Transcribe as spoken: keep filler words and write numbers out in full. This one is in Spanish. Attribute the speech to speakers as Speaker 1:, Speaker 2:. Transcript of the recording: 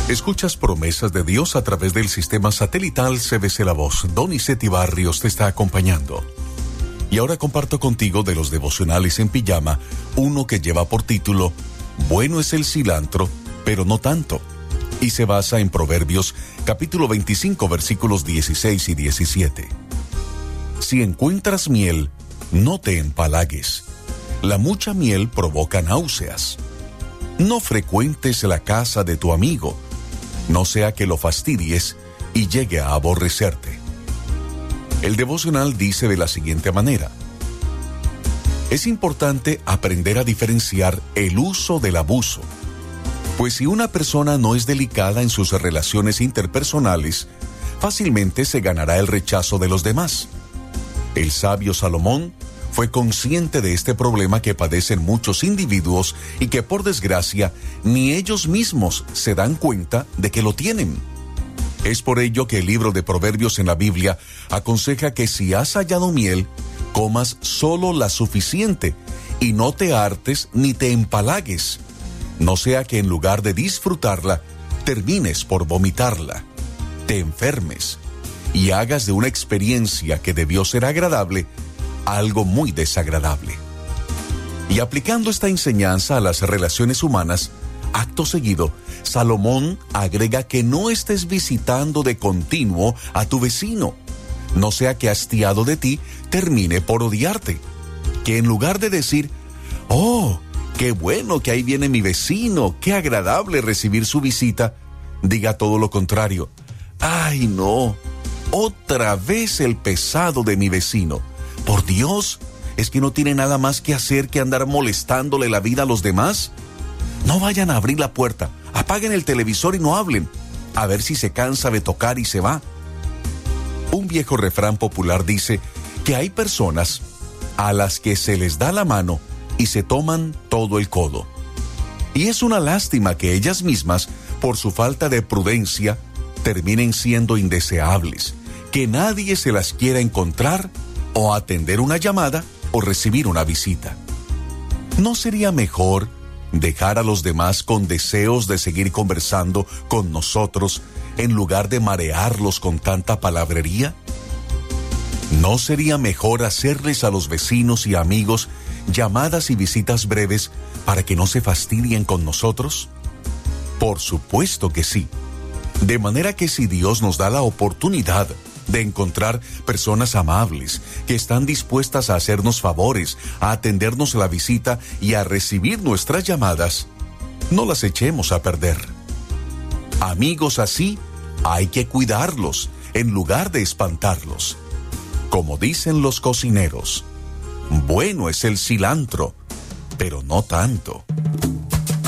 Speaker 1: Escuchas Promesas de Dios a través del sistema satelital C B C La Voz. Donizetti Barrios te está acompañando. Y ahora comparto contigo de los devocionales en pijama, uno que lleva por título Bueno es el cilantro, pero no tanto. Y se basa en Proverbios capítulo veinticinco, versículos dieciséis y diecisiete. Si encuentras miel, no te empalagues. La mucha miel provoca náuseas. No frecuentes la casa de tu amigo, no sea que lo fastidies y llegue a aborrecerte. El devocional dice de la siguiente manera: es importante aprender a diferenciar el uso del abuso, pues si una persona no es delicada en sus relaciones interpersonales, fácilmente se ganará el rechazo de los demás. El sabio Salomón fue consciente de este problema que padecen muchos individuos y que, por desgracia, ni ellos mismos se dan cuenta de que lo tienen. Es por ello que el libro de Proverbios en la Biblia aconseja que si has hallado miel, comas solo la suficiente y no te hartes ni te empalagues, no sea que en lugar de disfrutarla, termines por vomitarla, te enfermes y hagas de una experiencia que debió ser agradable algo muy desagradable. Y aplicando esta enseñanza a las relaciones humanas, acto seguido, Salomón agrega que no estés visitando de continuo a tu vecino, no sea que hastiado de ti termine por odiarte. Que en lugar de decir, oh, qué bueno que ahí viene mi vecino, qué agradable recibir su visita, diga todo lo contrario. Ay, no, otra vez el pesado de mi vecino. Por Dios, ¿es que no tiene nada más que hacer que andar molestándole la vida a los demás? No vayan a abrir la puerta, apaguen el televisor y no hablen, a ver si se cansa de tocar y se va. Un viejo refrán popular dice que hay personas a las que se les da la mano y se toman todo el codo. Y es una lástima que ellas mismas, por su falta de prudencia, terminen siendo indeseables, que nadie se las quiera encontrar o atender una llamada o recibir una visita. ¿No sería mejor dejar a los demás con deseos de seguir conversando con nosotros en lugar de marearlos con tanta palabrería? ¿No sería mejor hacerles a los vecinos y amigos llamadas y visitas breves para que no se fastidien con nosotros? Por supuesto que sí. De manera que si Dios nos da la oportunidad de encontrar personas amables que están dispuestas a hacernos favores, a atendernos la visita y a recibir nuestras llamadas, no las echemos a perder. Amigos así, hay que cuidarlos en lugar de espantarlos. Como dicen los cocineros, bueno es el cilantro, pero no tanto.